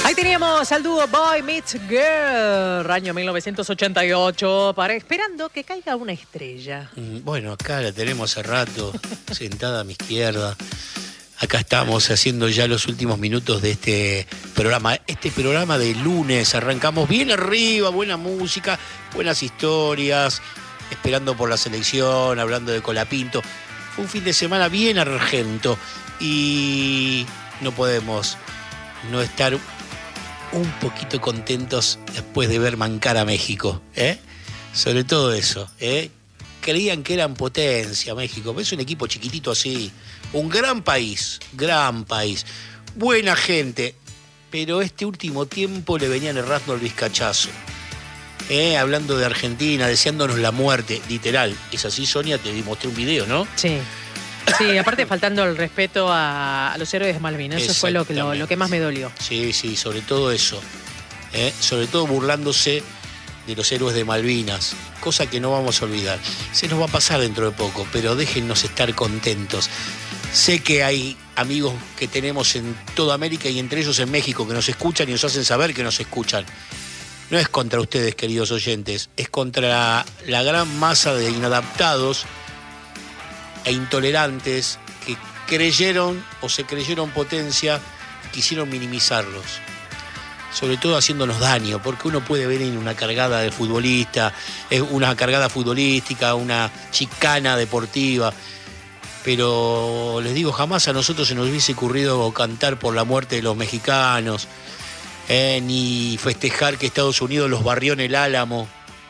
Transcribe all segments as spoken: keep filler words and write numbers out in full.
Ahí teníamos al dúo Boy Meets Girl, año mil novecientos ochenta y ocho, para esperando que caiga una estrella. Bueno, acá la tenemos hace rato, sentada a mi izquierda. Acá estamos haciendo ya los últimos minutos de este programa. Este programa de lunes, arrancamos bien arriba, buena música, buenas historias, esperando por la selección, hablando de Colapinto. Fue un fin de semana bien argento y no podemos no estar un poquito contentos después de ver mancar a México, ¿eh? Sobre todo eso, ¿eh? Creían que eran potencia México, es un equipo chiquitito así, un gran país, gran país, buena gente, pero este último tiempo le venían errando el vizcachazo, ¿eh? Hablando de Argentina, deseándonos la muerte, literal. Es así, Sonia, te mostré un video, ¿no? Sí. Sí, aparte faltando el respeto a, a los héroes de Malvinas, eso fue lo que, lo, lo que más me dolió. Sí, sí, sobre todo eso, ¿eh? Sobre todo burlándose de los héroes de Malvinas, cosa que no vamos a olvidar. Se nos va a pasar dentro de poco, pero déjennos estar contentos. Sé que hay amigos que tenemos en toda América y entre ellos en México que nos escuchan y nos hacen saber que nos escuchan. No es contra ustedes, queridos oyentes, es contra la gran masa de inadaptados e intolerantes que creyeron o se creyeron potencia, quisieron minimizarlos, sobre todo haciéndonos daño, porque uno puede ver en una cargada de futbolista, una cargada futbolística, una chicana deportiva, pero les digo, jamás a nosotros se nos hubiese ocurrido cantar por la muerte de los mexicanos, eh, ni festejar que Estados Unidos los barrió en el Álamo,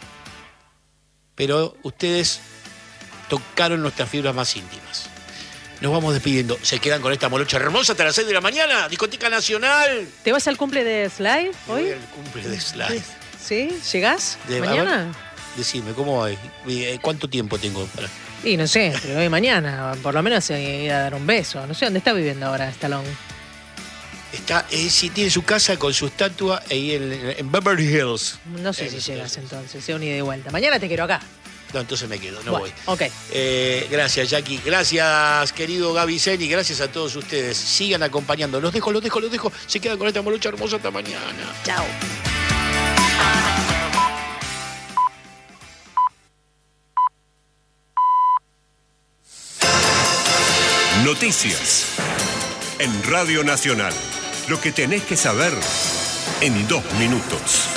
pero ustedes tocaron nuestras fibras más íntimas. Nos vamos despidiendo. Se quedan con esta morocha hermosa hasta las seis de la mañana. Discoteca Nacional. ¿Te vas al cumple de Sly hoy? Voy al cumple de Sly. ¿Sí? ¿Llegás De, mañana? Ver, decime, ¿cómo va? ¿Cuánto tiempo tengo para...? Y no sé, pero hoy mañana, por lo menos ir a dar un beso. No sé, ¿dónde está viviendo ahora Stallone? Está, eh, sí, tiene su casa con su estatua ahí en, en Beverly Hills. No sé eh, si llegas entonces, sea un ida y vuelta. Mañana te quiero acá. No, entonces me quedo, no bueno, voy. Ok. Eh, gracias, Jackie. Gracias, querido Gaby Zeni. Gracias a todos ustedes. Sigan acompañando. Los dejo, los dejo, los dejo. Se quedan con esta morocha hermosa hasta mañana. Chao. Noticias. En Radio Nacional. Lo que tenés que saber en dos minutos.